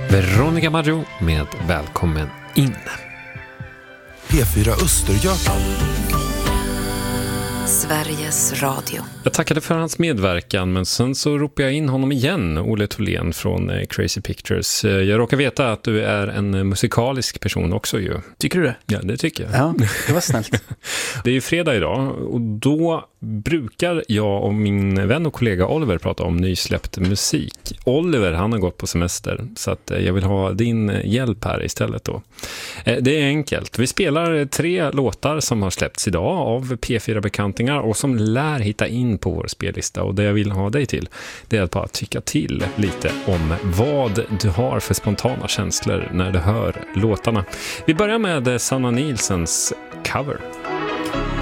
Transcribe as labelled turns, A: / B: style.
A: Veronica Maggio med Välkommen in.
B: P4 Östergötland.
C: Sveriges Radio.
A: Jag tackade för hans medverkan, men sen så ropade jag in honom igen, Olle Thorlén från Crazy Pictures. Jag råkar veta att du är en musikalisk person också ju.
D: Tycker du det?
A: Ja, det tycker jag.
D: Ja, det var snällt.
A: Det är ju fredag idag och då brukar jag och min vän och kollega Oliver prata om nysläppt musik. Oliver, han har gått på semester så att jag vill ha din hjälp här istället då. Det är enkelt. Vi spelar 3 låtar som har släppts idag av P4-bekantingar och som lär hitta in på vår spellista, och det jag vill ha dig till, det är att bara tycka till lite om vad du har för spontana känslor när du hör låtarna. Vi börjar med Sanna Nilssons cover.